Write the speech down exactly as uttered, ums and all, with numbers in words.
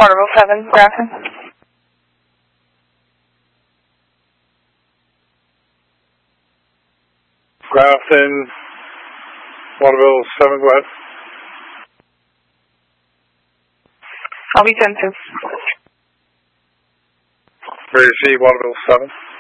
Waterville seven, Grafton. Grafton, Waterville seven, go ahead. I'll be ten two. Ready to see Waterville seven.